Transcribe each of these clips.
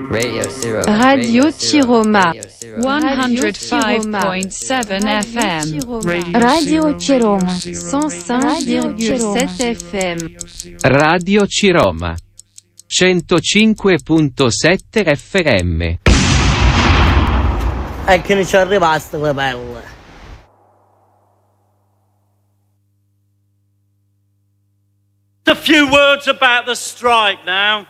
Radio Ciroma 105.7 FM. Radio Ciroma 105,7 FM. Radio Ciroma 105.7 FM. Che non ci arrivaste le pelle. A few words about the strike now.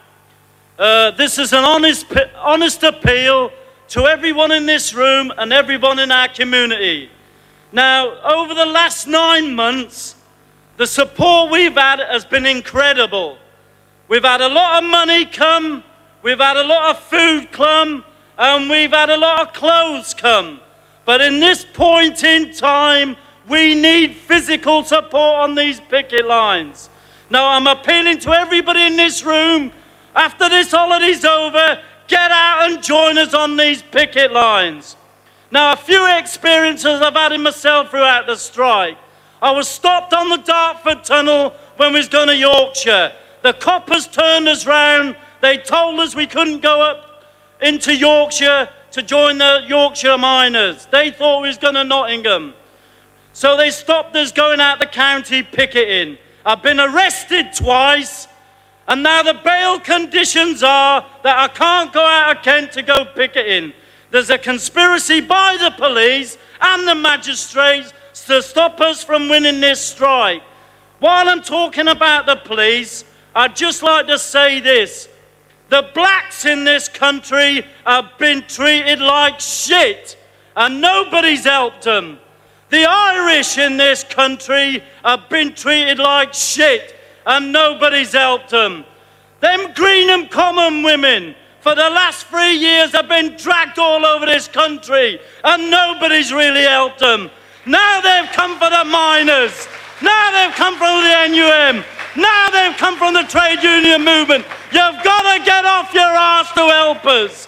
This is an honest appeal to everyone in this room and everyone in our community. Now, over the last 9 months, the support we've had has been incredible. We've had a lot of money come, we've had a lot of food come, and we've had a lot of clothes come. But in this point in time, we need physical support on these picket lines. Now, I'm appealing to everybody in this room, after this holiday's over, get out and join us on these picket lines. Now, a few experiences I've had in myself throughout the strike. I was stopped on the Dartford Tunnel when we was going to Yorkshire. The coppers turned us round. They told us we couldn't go up into Yorkshire to join the Yorkshire miners. They thought we was going to Nottingham. So they stopped us going out the county picketing. I've been arrested twice, and now the bail conditions are that I can't go out of Kent to go picketing. There's a conspiracy by the police and the magistrates to stop us from winning this strike. While I'm talking about the police, I'd just like to say this. The blacks in this country have been treated like shit, and nobody's helped them. The Irish in this country have been treated like shit, and nobody's helped them. Them Greenham Common women, for the last 3 years, have been dragged all over this country, and nobody's really helped them. Now they've come for the miners. Now they've come from the NUM. Now they've come from the trade union movement. You've got to get off your arse to help us.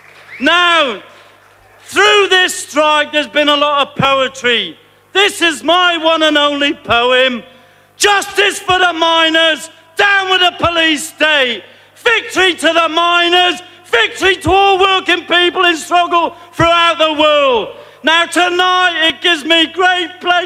Now, through this strike, there's been a lot of poetry. This is my one and only poem. Justice for the miners, down with the police state. Victory to the miners, victory to all working people in struggle throughout the world. Now tonight, it gives me great pleasure